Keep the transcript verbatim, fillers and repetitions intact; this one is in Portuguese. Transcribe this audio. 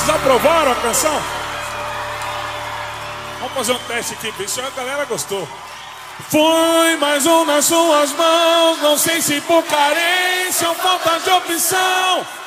Vocês aprovaram a canção? Vamos fazer um teste aqui, ver se a galera gostou. Foi mais um nas suas mãos, não sei se por carência ou falta de opção.